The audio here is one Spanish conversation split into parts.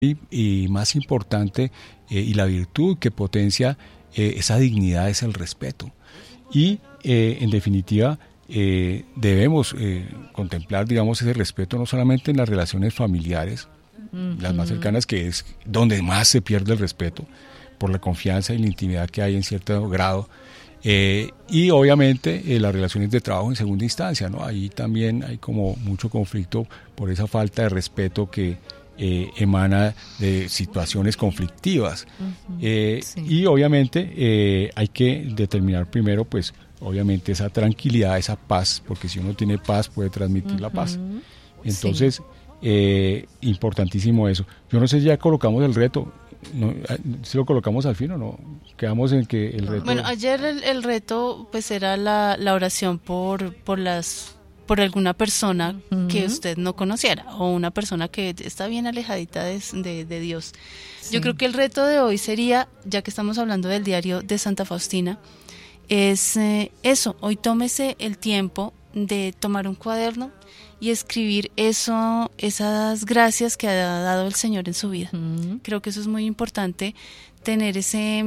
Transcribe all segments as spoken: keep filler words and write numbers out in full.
y, y más importante eh, y la virtud que potencia eh, esa dignidad es el respeto. Y eh, en definitiva eh, debemos eh, contemplar, digamos, ese respeto no solamente en las relaciones familiares, uh-huh. las más cercanas, que es donde más se pierde el respeto por la confianza y la intimidad que hay en cierto grado, eh, y obviamente eh, las relaciones de trabajo en segunda instancia, ¿no? Ahí también hay como mucho conflicto por esa falta de respeto que Eh, emana de situaciones conflictivas. Uh-huh, eh, sí. Y obviamente eh, hay que determinar primero, pues, obviamente esa tranquilidad, esa paz, porque si uno tiene paz puede transmitir uh-huh, la paz. Entonces, sí. eh, importantísimo eso. Yo no sé si ya colocamos el reto, no, si lo colocamos al fin o no, quedamos en que el reto... Bueno, ayer el, el reto pues era la, la oración por, por las... por alguna persona uh-huh. que usted no conociera o una persona que está bien alejadita de, de, de Dios. Sí. Yo creo que el reto de hoy sería, ya que estamos hablando del diario de Santa Faustina, es eh, eso, hoy tómese el tiempo de tomar un cuaderno y escribir eso, esas gracias que ha dado el Señor en su vida. Uh-huh. Creo que eso es muy importante, tener ese...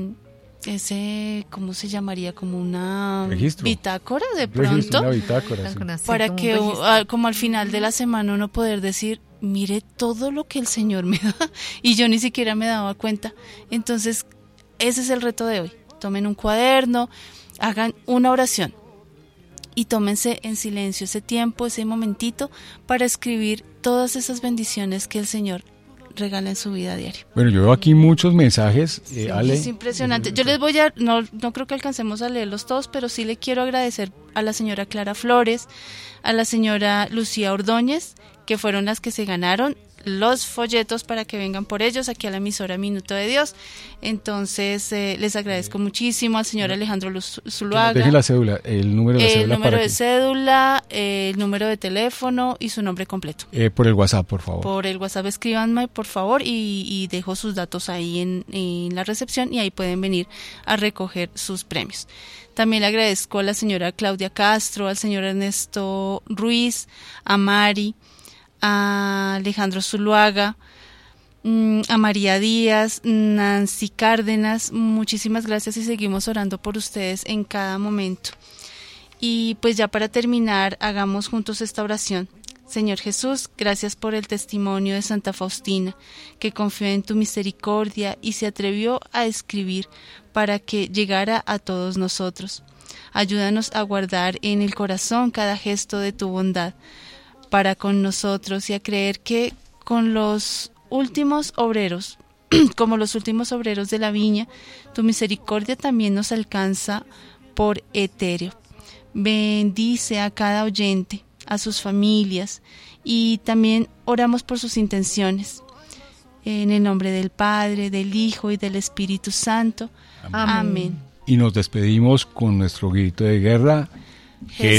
ese, ¿cómo se llamaría? Como una registro. bitácora de pronto, registro, una bitácora, sí. para como que a, como al final de la semana uno poder decir, mire todo lo que el Señor me da y yo ni siquiera me daba cuenta. Entonces ese es el reto de hoy. Tomen un cuaderno, hagan una oración y tómense en silencio ese tiempo, ese momentito para escribir todas esas bendiciones que el Señor regala en su vida diaria. Bueno, yo veo aquí muchos mensajes, eh, sí, Ale. Es impresionante. Yo les voy a, no, no creo que alcancemos a leerlos todos, pero sí le quiero agradecer a la señora Clara Flores, a la señora Lucía Ordóñez, que fueron las que se ganaron los folletos para que vengan por ellos aquí a la emisora Minuto de Dios. Entonces eh, les agradezco muchísimo al señor Alejandro Luz, Zuluaga. Deje la cédula, el número de el cédula. Número para de que... cédula, eh, el número de teléfono y su nombre completo. Eh, por el WhatsApp, por favor. Por el WhatsApp escríbanme, por favor, y, y dejo sus datos ahí en, en la recepción y ahí pueden venir a recoger sus premios. También le agradezco a la señora Claudia Castro, al señor Ernesto Ruiz, a Mari, a Alejandro Zuluaga, a María Díaz, Nancy Cárdenas, muchísimas gracias y seguimos orando por ustedes en cada momento. Y pues ya para terminar, hagamos juntos esta oración. Señor Jesús, gracias por el testimonio de Santa Faustina, que confió en tu misericordia y se atrevió a escribir para que llegara a todos nosotros. Ayúdanos a guardar en el corazón cada gesto de tu bondad para con nosotros y a creer que con los últimos obreros, como los últimos obreros de la viña, tu misericordia también nos alcanza por etéreo. Bendice a cada oyente, a sus familias y también oramos por sus intenciones. En el nombre del Padre, del Hijo y del Espíritu Santo. Amén. Amén. Y nos despedimos con nuestro grito de guerra. Jesús